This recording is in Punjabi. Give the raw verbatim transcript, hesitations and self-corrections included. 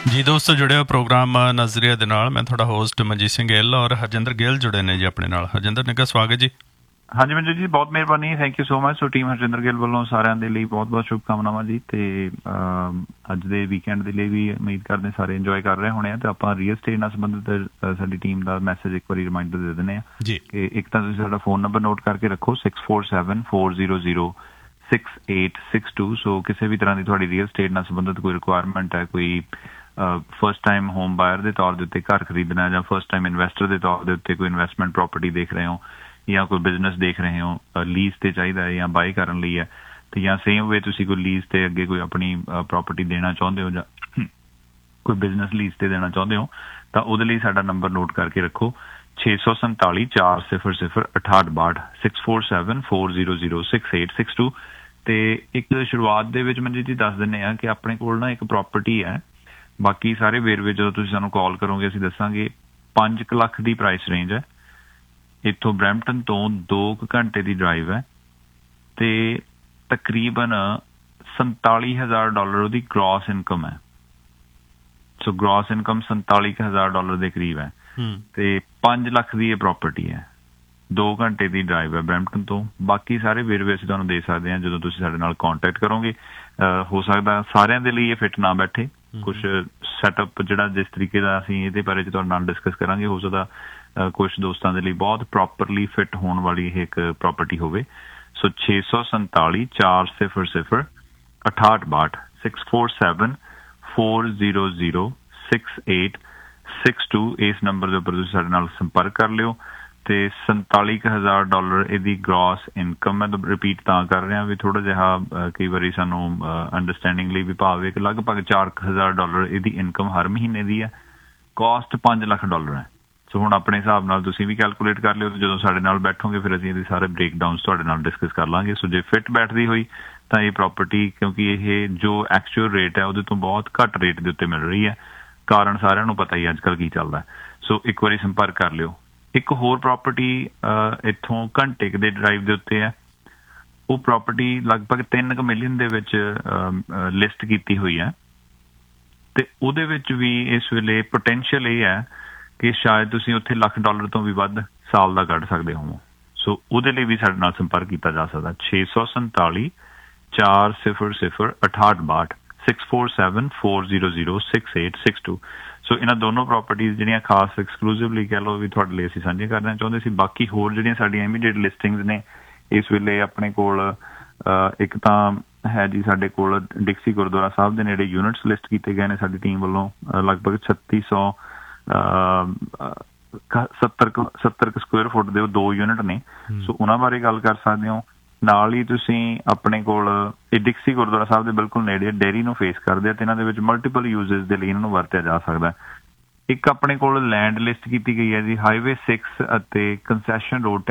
ਜੀ ਦੋਸਤੋ, ਜੁੜੇ ਹੋ ਪ੍ਰੋਗਰਾਮ ਨਜ਼ਰੀਆ ਦੇ ਨਾਲ। ਮੈਂ ਤੁਹਾਡਾ ਹੋਸਟ ਮਨਜੀਤ ਸਿੰਘ ਗਿੱਲ ਔਰ ਹਰਜਿੰਦਰ ਗਿੱਲ ਜੁੜੇ ਨੇ ਜੀ ਆਪਣੇ ਨਾਲ। ਹਰਜਿੰਦਰ ਨਿੱਘਾ ਸਵਾਗਤ ਜੀ। ਹਾਂਜੀ ਮਨਜੀਤ ਜੀ, ਬਹੁਤ ਮਿਹਰਬਾਨੀ, thank you so much. So team Harjinder Gill ਵੱਲੋਂ ਸਾਰਿਆਂ ਦੇ ਲਈ ਬਹੁਤ ਬਹੁਤ ਸ਼ੁਭਕਾਮਨਾਵਾਂ ਜੀ। ਤੇ ਅੱਜ ਦੇ ਵੀਕਐਂਡ ਦੇ ਲਈ ਵੀ ਉਮੀਦ ਕਰਦੇ ਸਾਰੇ ਇੰਜੋਏ ਕਰ ਰਹੇ ਹੋਣੇ ਆ। ਤੇ ਆਪਾਂ ਰੀਅਲ ਸਟੇਟ ਨਾਲ ਸੰਬੰਧਿਤ ਸਾਡੀ ਟੀਮ ਦਾ ਮੈਸੇਜ ਇੱਕ ਵਾਰੀ ਰਿਮਾਈਂਡਰ ਦੇ ਦਿੰਦੇ ਆ ਕਿ ਇੱਕ ਤਾਂ ਤੁਸੀਂ ਸਾਡਾ ਫੋਨ ਨੰਬਰ ਨੋਟ ਕਰਕੇ ਰੱਖੋ, six four seven four zero zero six eight six to. ਸੋ ਕਿਸੇ ਵੀ ਤਰ੍ਹਾਂ ਦੀ ਤੁਹਾਡੀ ਰੀਅਲ ਸਟੇਟ ਨਾਲ ਸੰਬੰਧਿਤ ਕੋਈ ਰਿਕੁਆਇਰਮੈਂਟ ਹੈ, ਕੋਈ ਫਸਟ ਟਾਈਮ ਹੋਮ ਬਾਇਰ ਦੇ ਤੌਰ ਦੇ ਉੱਤੇ ਘਰ ਖਰੀਦਣਾ, ਜਾਂ ਫਸਟ ਟਾਈਮ ਇਨਵੈਸਟਰ ਦੇ ਤੌਰ ਦੇ ਉੱਤੇ ਕੋਈ ਇਨਵੈਸਟਮੈਂਟ ਪ੍ਰੋਪਰਟੀ ਦੇਖ ਰਹੇ ਹੋ, ਜਾਂ ਕੋਈ ਬਿਜ਼ਨਸ ਦੇਖ ਰਹੇ ਹੋ, ਲੀਜ਼ ਤੇ ਚਾਹੀਦਾ ਹੈ ਜਾਂ ਬਾਈ ਕਰਨ ਲਈ ਹੈ, ਤੇ ਜਾਂ ਸੇਮ ਵੇ ਤੁਸੀਂ ਕੋਈ ਲੀਜ਼ ਤੇ ਅੱਗੇ ਕੋਈ ਆਪਣੀ ਪ੍ਰੋਪਰਟੀ ਦੇਣਾ ਚਾਹੁੰਦੇ ਹੋ, ਜਾਂ ਕੋਈ ਬਿਜ਼ਨਸ ਲੀਜ਼ ਤੇ ਦੇਣਾ ਚਾਹੁੰਦੇ ਹੋ, ਤਾਂ ਉਹਦੇ ਲਈ ਸਾਡਾ ਨੰਬਰ ਨੋਟ ਕਰਕੇ ਰੱਖੋ, ਛੇ ਸੌ ਸੰਤਾਲੀ ਚਾਰ ਸਿਫਰ ਸਿਫਰ ਅਠਾਹਠ ਬਾਹਠ, six four seven four zero zero six eight six to. ਤੇ ਇੱਕ ਸ਼ੁਰੂਆਤ ਦੇ ਵਿੱਚ ਮਨਜੀਤ ਜੀ ਦੱਸ ਦਿੰਦੇ ਹਾਂ ਕਿ ਆਪਣੇ ਕੋਲ ਨਾ ਇੱਕ ਪ੍ਰੋਪਰਟੀ ਹੈ। ਬਾਕੀ ਸਾਰੇ ਵੇਰਵੇ ਜਦੋਂ ਤੁਸੀਂ ਸਾਨੂੰ ਕਾਲ ਕਰੋਗੇ ਅਸੀਂ ਦੱਸਾਂਗੇ। ਪੰਜ ਕੁ ਲੱਖ ਦੀ ਪ੍ਰਾਈਸ ਰੇਂਜ ਹੈ। ਇੱਥੋਂ ਬਰੈਂਪਟਨ ਤੋਂ ਦੋ ਕੁ ਘੰਟੇ ਦੀ ਡਰਾਈਵ ਹੈ, ਤੇ ਤਕਰੀਬਨ ਸੰਤਾਲੀ ਹਜ਼ਾਰ ਡਾਲਰ ਉਹਦੀ ਗ੍ਰੋਸ ਇਨਕਮ ਹੈ। ਸੋ ਗ੍ਰੋਸ ਇਨਕਮ ਸੰਤਾਲੀ ਕੁ ਹਜ਼ਾਰ ਡਾਲਰ ਦੇ ਕਰੀਬ ਹੈ, ਤੇ ਪੰਜ ਲੱਖ ਦੀ ਇਹ ਪ੍ਰੋਪਰਟੀ ਹੈ। ਦੋ ਘੰਟੇ ਦੀ ਡਰਾਈਵ ਹੈ ਬਰੈਂਪਟਨ ਤੋਂ। ਬਾਕੀ ਸਾਰੇ ਵੇਰਵੇ ਅਸੀਂ ਤੁਹਾਨੂੰ ਦੇ ਸਕਦੇ ਹਾਂ ਜਦੋਂ ਤੁਸੀਂ ਸਾਡੇ ਨਾਲ ਕਾਂਟੈਕਟ ਕਰੋਗੇ। ਹੋ ਸਕਦਾ ਸਾਰਿਆਂ ਦੇ ਲਈ ਇਹ ਫਿੱਟ ਨਾ ਬੈਠੇ, ਕੁਛ ਸੈਟਅਪ ਜਿਹੜਾ ਜਿਸ ਤਰੀਕੇ ਦਾ ਅਸੀਂ ਇਹਦੇ ਬਾਰੇ ਚ ਤੁਹਾਡੇ ਨਾਲ ਡਿਸਕਸ ਕਰਾਂਗੇ, ਹੋ ਸਕਦਾ ਕੁਛ ਦੋਸਤਾਂ ਦੇ ਲਈ ਬਹੁਤ ਪ੍ਰੋਪਰਲੀ ਫਿੱਟ ਹੋਣ ਵਾਲੀ ਇਹ ਇੱਕ ਪ੍ਰੋਪਰਟੀ ਹੋਵੇ। ਸੋ ਛੇ ਸੌ ਸੰਤਾਲੀ ਚਾਰ ਸਿਫਰ ਸਿਫਰ ਅਠਾਹਠ ਬਾਹਠ, six four seven four zero zero six eight six to. ਇਸ ਨੰਬਰ ਦੇ ਉੱਪਰ ਤੁਸੀਂ ਸਾਡੇ ਨਾਲ ਸੰਪਰਕ ਕਰ ਲਿਓ। ਤੇ ਸੰਤਾਲੀ ਕੁ ਹਜ਼ਾਰ ਡਾਲਰ ਇਹਦੀ ਗ੍ਰੋਸ ਇਨਕਮ। ਮੈਂ ਰਿਪੀਟ ਤਾਂ ਕਰ ਰਿਹਾ ਵੀ ਥੋੜਾ ਜਿਹਾ ਕਈ ਵਾਰੀ ਸਾਨੂੰ ਅੰਡਰਸਟੈਂਡਿੰਗ ਲਈ ਵੀ ਭਾਵੇਂ ਕਿ ਲਗਭਗ ਚਾਰ ਕੁ ਹਜ਼ਾਰ ਡਾਲਰ ਇਹਦੀ ਇਨਕਮ ਹਰ ਮਹੀਨੇ ਦੀ ਹੈ। ਕੋਸਟ ਪੰਜ ਲੱਖ ਡਾਲਰ ਹੈ। ਸੋ ਹੁਣ ਆਪਣੇ ਹਿਸਾਬ ਨਾਲ ਤੁਸੀਂ ਵੀ ਕੈਲਕੂਲੇਟ ਕਰ ਲਿਓ, ਤੇ ਜਦੋਂ ਸਾਡੇ ਨਾਲ ਬੈਠੋਗੇ ਫਿਰ ਅਸੀਂ ਇਹਦੇ ਸਾਰੇ ਬ੍ਰੇਕਡਾਊਨਸ ਤੁਹਾਡੇ ਨਾਲ ਡਿਸਕਸ ਕਰ ਲਾਂਗੇ। ਸੋ ਜੇ ਫਿੱਟ ਬੈਠਦੀ ਹੋਈ ਤਾਂ ਇਹ ਪ੍ਰੋਪਰਟੀ, ਕਿਉਂਕਿ ਇਹ ਜੋ ਐਕਚੁਅਲ ਰੇਟ ਹੈ ਉਹਦੇ ਤੋਂ ਬਹੁਤ ਘੱਟ ਰੇਟ ਦੇ ਉੱਤੇ ਮਿਲ ਰਹੀ ਹੈ, ਕਾਰਨ ਸਾਰਿਆਂ ਨੂੰ ਪਤਾ ਹੀ ਅੱਜ ਕੱਲ੍ਹ ਕੀ ਚੱਲਦਾ। ਸੋ ਇੱਕ ਵਾਰੀ ਸੰਪਰਕ ਕਰ ਲਿਓ। ਇੱਕ ਹੋਰ ਪ੍ਰੋਪਰਟੀ ਇੱਥੋਂ ਘੰਟੇ ਕੁ ਦੇ ਡਰਾਈਵ ਦੇ ਉੱਤੇ ਹੈ। ਉਹ ਪ੍ਰੋਪਰਟੀ ਲਗਭਗ ਤਿੰਨ ਕੁ ਮਿਲੀਅਨ ਦੇ ਵਿੱਚ ਲਿਸਟ ਕੀਤੀ ਹੋਈ ਹੈ, ਤੇ ਉਹਦੇ ਵਿੱਚ ਵੀ ਇਸ ਵੇਲੇ ਪੋਟੈਂਸ਼ੀਅਲ ਇਹ ਹੈ ਕਿ ਸ਼ਾਇਦ ਤੁਸੀਂ ਉੱਥੇ ਲੱਖ ਡਾਲਰ ਤੋਂ ਵੀ ਵੱਧ ਸਾਲ ਦਾ ਕੱਢ ਸਕਦੇ ਹੋ। ਸੋ ਉਹਦੇ ਲਈ ਵੀ ਸਾਡੇ ਨਾਲ ਸੰਪਰਕ ਕੀਤਾ ਜਾ ਸਕਦਾ। ਛੇ ਸੌ ਸੰਤਾਲੀ ਚਾਰ ਸਿਫਰ ਸਿਫਰ ਅਠਾਹਠ ਬਾਹਠ, six four seven four zero zero six eight six to. ਸੋ ਇਹਨਾਂ ਦੋਨੋਂ ਪ੍ਰੋਪਰਟੀਜ਼ ਜਿਹੜੀਆਂ ਖਾਸ ਐਕਸਕਲੂਸਿਵਲੀ ਕਹਿ ਲਓ ਵੀ ਤੁਹਾਡੇ ਲਈ ਅਸੀਂ ਸਾਂਝੀਆਂ ਕਰਨਾ ਚਾਹੁੰਦੇ ਸੀ। ਬਾਕੀ ਹੋਰ ਜਿਹੜੀਆਂ ਸਾਡੀਆਂ ਇਮੀਡੀਏਟ ਲਿਸਟਿੰਗਸ ਨੇ ਇਸ ਵੇਲੇ ਆਪਣੇ ਕੋਲ, ਇੱਕ ਤਾਂ ਹੈ ਜੀ ਸਾਡੇ ਕੋਲ ਡਿਕਸੀ ਗੁਰਦੁਆਰਾ ਸਾਹਿਬ ਦੇ ਨੇੜੇ ਯੂਨਿਟਸ ਲਿਸਟ ਕੀਤੇ ਗਏ ਨੇ ਸਾਡੀ ਟੀਮ ਵੱਲੋਂ। ਲਗਭਗ ਛੱਤੀ ਸੌ ਸੱਤਰ ਕੁ ਸੱਤਰ ਕੁ ਸਕੁਅਰ ਫੁੱਟ ਦੇ ਉਹ ਦੋ ਯੂਨਿਟ ਨੇ। ਸੋ ਉਹਨਾਂ ਬਾਰੇ ਗੱਲ ਕਰ ਸਕਦੇ ਹੋ। ਨਾਲ ਹੀ ਤੁਸੀਂ ਆਪਣੇ ਕੋਲ ਇਹ ਡਿਕਸੀ ਗੁਰਦੁਆਰਾ ਸਾਹਿਬ ਦੇ ਬਿਲਕੁਲ ਨੇੜੇ ਡੇਅਰੀ ਨੂੰ ਫੇਸ ਕਰਦੇ ਆ, ਤੇ ਇਹਨਾਂ ਦੇ ਵਿੱਚ ਮਲਟੀਪਲ ਯੂਜ਼ਸ ਦੇ ਲਈ ਇਹਨਾਂ ਨੂੰ ਵਰਤਿਆ ਜਾ ਸਕਦਾ। ਇੱਕ ਆਪਣੇ ਕੋਲ ਲੈਂਡ ਲਿਸਟ ਕੀਤੀ ਗਈ ਹੈ ਜੀ ਹਾਈਵੇ ਸਿਕਸ ਅਤੇ ਕੰਸੈਸ਼ਨ ਰੋਡ